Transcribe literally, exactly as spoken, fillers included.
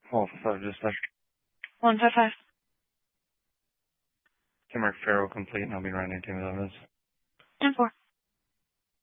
Hold for just a one five five. Kimmer Farrell complete, and I'll be running two of those. ten four.